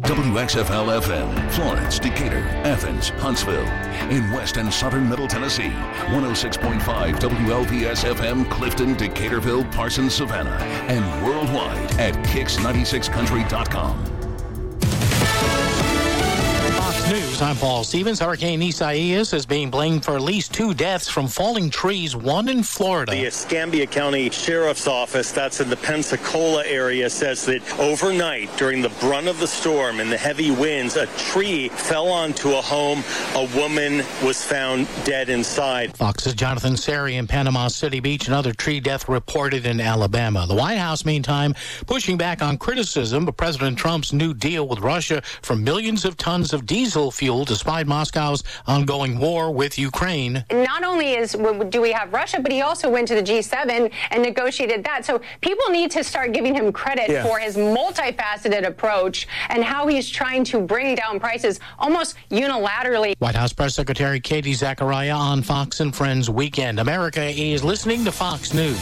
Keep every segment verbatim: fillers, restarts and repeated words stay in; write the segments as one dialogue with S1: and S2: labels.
S1: W X F L F M, Florence, Decatur, Athens, Huntsville. In West and Southern Middle Tennessee, one oh six point five W L V S F M, Clifton, Decaturville, Parsons, Savannah. And worldwide at kicks ninety-six country dot com.
S2: News. I'm Paul Stevens. Hurricane Isaias is being blamed for at least two deaths from falling trees, one in Florida.
S3: The Escambia County Sheriff's Office, that's in the Pensacola area, says that overnight during the brunt of the storm and the heavy winds, a tree fell onto a home. A woman was found dead inside.
S2: Fox's Jonathan Seri in Panama City Beach. Another tree death reported in Alabama. The White House, meantime, pushing back on criticism of President Trump's new deal with Russia for millions of tons of diesel fuel despite Moscow's ongoing war with Ukraine.
S4: Not only is do we have Russia, but he also went to the G seven and negotiated that. So people need to start giving him credit yeah. for his multifaceted approach and how he's trying to bring down prices almost unilaterally.
S2: White House Press Secretary Katie Zachariah on Fox and Friends Weekend. America is listening to Fox News.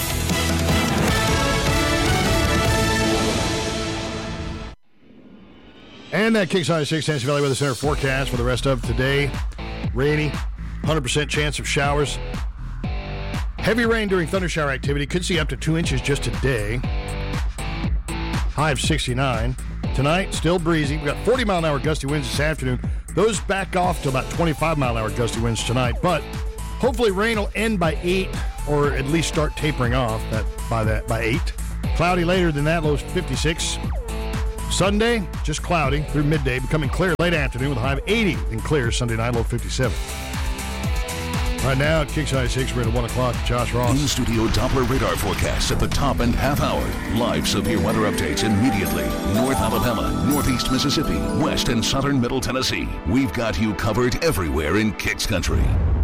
S5: And that Kicks ninety-six Tennessee Valley Weather Center forecast for the rest of today. Rainy, one hundred percent chance of showers. Heavy rain during thundershower activity. Could see up to two inches just today. High of sixty-nine. Tonight, still breezy. We've got forty mile an hour gusty winds this afternoon. Those back off to about twenty-five mile an hour gusty winds tonight. But hopefully rain will end by eight or at least start tapering off that by that by eight. Cloudy later than that, low fifty-six. Sunday, just cloudy through midday, becoming clear late afternoon with a high of eighty and clear Sunday night, low fifty-seven. Right now, at Kicks ninety-six, we're at one o'clock. Josh Ross.
S1: In-studio Doppler radar forecasts at the top and half hour. Live severe weather updates immediately. North Alabama, Northeast Mississippi, West and Southern Middle Tennessee. We've got you covered everywhere in Kicks Country.